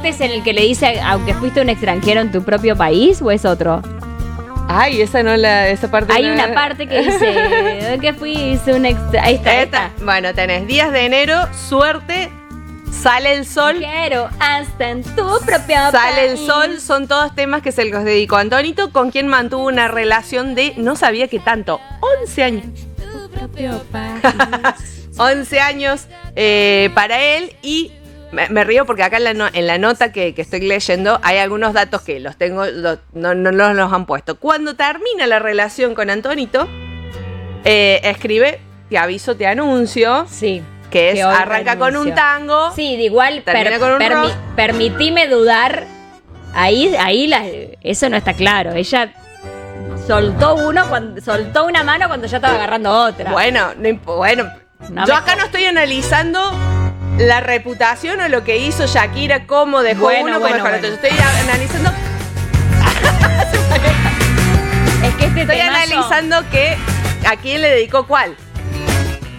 parte es en el que le dice, aunque fuiste un extranjero en tu propio país, o es otro? Ay, esa parte Hay no una parte que dice que fuiste un extranjero. Ahí está. Bueno, tenés días de enero, suerte, sale el sol. Quiero hasta en tu propio Sale país. el sol, son todos temas que se los dedicó a Antonito, con quien mantuvo una relación de, no sabía que tanto, 11 años. Tu propio país. 11 años para él y me río porque acá en la nota que estoy leyendo hay algunos datos que los tengo, no los han puesto. Cuando termina la relación con Antonito, escribe, te aviso, te anuncio. Sí. Que es, que hoy arranca con un tango. Sí, de igual, termina con un rock. permitime dudar. Eso no está claro. Ella soltó una mano cuando ya estaba agarrando otra. Bueno, yo acá no estoy analizando la reputación o lo que hizo Shakira, cómo dejó uno, cómo dejó el otro. Yo estoy analizando. Es que Estoy analizando que a quién le dedicó cuál.